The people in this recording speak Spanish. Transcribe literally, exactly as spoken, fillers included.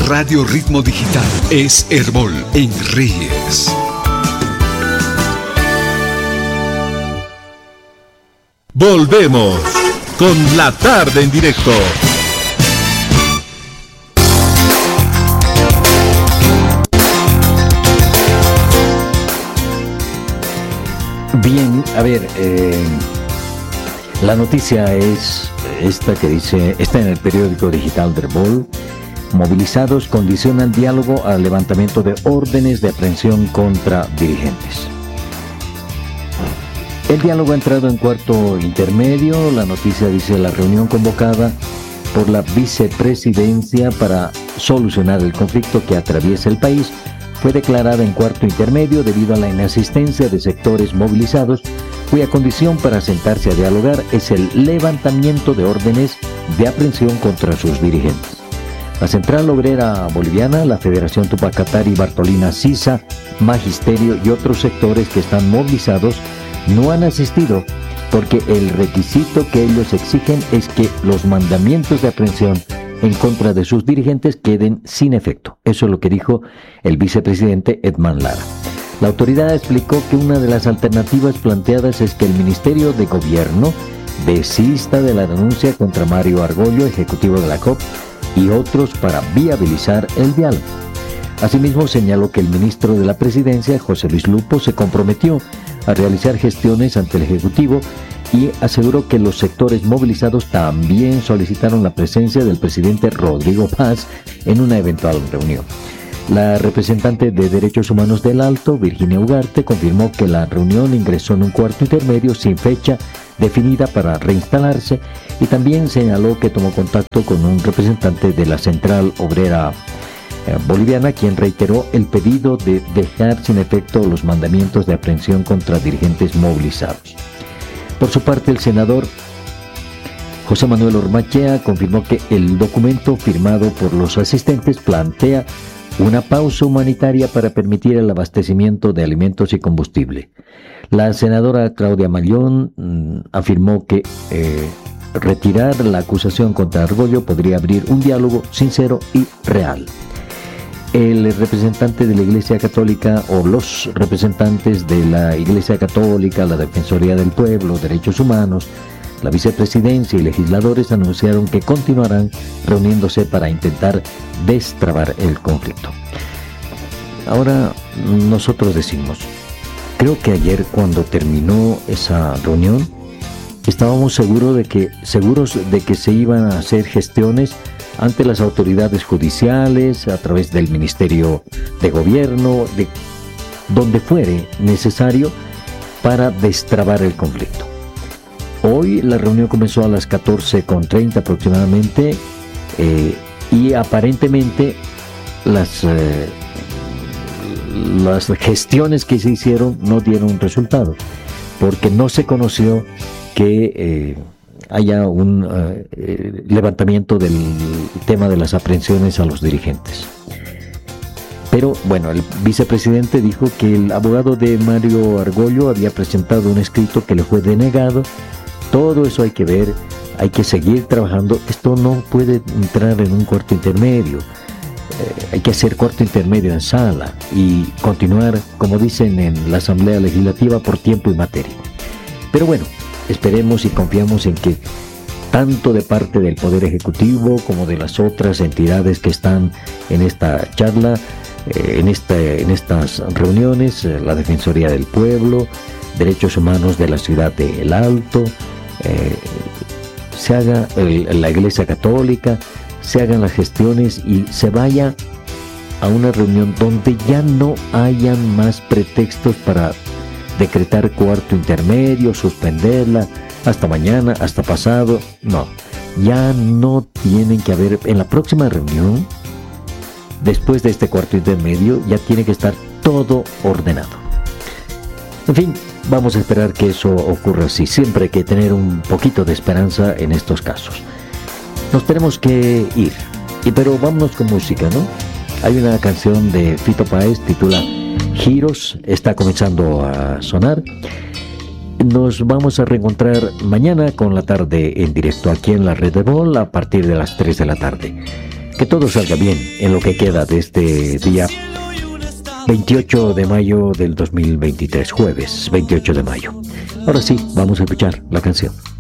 Radio Ritmo Digital es Herbol en Reyes. Volvemos con la tarde en directo. Bien, a ver, eh, la noticia es esta que dice, está en el periódico digital de Herbol. Movilizados condicionan diálogo al levantamiento de órdenes de aprehensión contra dirigentes. El diálogo ha entrado en cuarto intermedio. La noticia dice la reunión convocada por la vicepresidencia para solucionar el conflicto que atraviesa el país fue declarada en cuarto intermedio debido a la inasistencia de sectores movilizados, cuya condición para sentarse a dialogar es el levantamiento de órdenes de aprehensión contra sus dirigentes. La Central Obrera Boliviana, la Federación Tupac Katari, Bartolina Sisa, Magisterio y otros sectores que están movilizados no han asistido porque el requisito que ellos exigen es que los mandamientos de aprehensión en contra de sus dirigentes queden sin efecto. Eso es lo que dijo el vicepresidente Edman Lara. La autoridad explicó que una de las alternativas planteadas es que el Ministerio de Gobierno desista de la denuncia contra Mario Argollo, ejecutivo de la C O P, y otros para viabilizar el diálogo. Asimismo, señaló que el ministro de la Presidencia, José Luis Lupo, se comprometió a realizar gestiones ante el Ejecutivo y aseguró que los sectores movilizados también solicitaron la presencia del presidente Rodrigo Paz en una eventual reunión. La representante de Derechos Humanos del Alto, Virginia Ugarte, confirmó que la reunión ingresó en un cuarto intermedio sin fecha definida para reinstalarse y también señaló que tomó contacto con un representante de la Central Obrera eh, Boliviana, quien reiteró el pedido de dejar sin efecto los mandamientos de aprehensión contra dirigentes movilizados. Por su parte, el senador José Manuel Ormachea confirmó que el documento firmado por los asistentes plantea una pausa humanitaria para permitir el abastecimiento de alimentos y combustible. La senadora Claudia Mallón mmm, afirmó que eh, retirar la acusación contra Argollo podría abrir un diálogo sincero y real. El representante de la Iglesia Católica o los representantes de la Iglesia Católica, la Defensoría del Pueblo, Derechos Humanos, la vicepresidencia y legisladores anunciaron que continuarán reuniéndose para intentar destrabar el conflicto. Ahora nosotros decimos, creo que ayer cuando terminó esa reunión estábamos seguros de que, seguros de que se iban a hacer gestiones ante las autoridades judiciales, a través del Ministerio de Gobierno, de donde fuere necesario para destrabar el conflicto. Hoy la reunión comenzó a las catorce con treinta aproximadamente eh, y aparentemente las, eh, las gestiones que se hicieron no dieron resultado, porque no se conoció que eh, haya un uh, levantamiento del tema de las aprehensiones a los dirigentes. Pero bueno, el vicepresidente dijo que el abogado de Mario Argollo había presentado un escrito que le fue denegado. Todo eso hay que ver, hay que seguir trabajando. Esto no puede entrar en un cuarto intermedio. Eh, hay que hacer cuarto intermedio en sala y continuar, como dicen en la Asamblea Legislativa, por tiempo y materia. Pero bueno, esperemos y confiamos en que tanto de parte del Poder Ejecutivo como de las otras entidades que están en esta charla, eh, en, esta, en estas reuniones, eh, la Defensoría del Pueblo, Derechos Humanos de la Ciudad de El Alto, eh, se haga el, la Iglesia Católica, se hagan las gestiones y se vaya a una reunión donde ya no hayan más pretextos para decretar cuarto intermedio, suspenderla hasta mañana, hasta pasado. No, ya no tienen que haber, en la próxima reunión, después de este cuarto intermedio, ya tiene que estar todo ordenado. En fin, vamos a esperar que eso ocurra así. Siempre hay que tener un poquito de esperanza en estos casos. Nos tenemos que ir, y pero vámonos con música, ¿no? Hay una canción de Fito Páez titula Giros, está comenzando a sonar. Nos vamos a reencontrar mañana con la tarde en directo aquí en la Red de Herbol a partir de las tres de la tarde. Que todo salga bien en lo que queda de este día veintiocho de mayo del dos mil veintitrés, jueves veintiocho de mayo. Ahora sí, vamos a escuchar la canción.